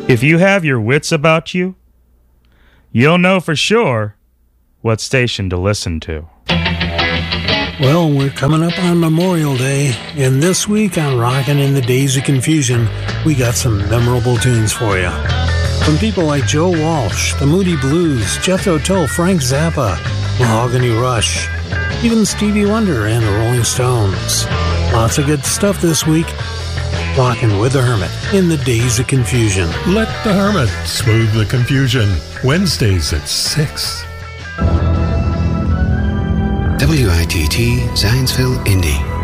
If you have your wits about you, you'll know for sure what station to listen to. Well, we're coming up on Memorial Day, and this week on Rockin' in the Days of Confusion, we got some memorable tunes for you. From people like Joe Walsh, the Moody Blues, Jethro Tull, Frank Zappa, Mahogany Rush, even Stevie Wonder and the Rolling Stones. Lots of good stuff this week. Rockin' with the Hermit in the Days of Confusion. Let the Hermit smooth the confusion. Wednesdays at 6. WITT Zionsville, Indy.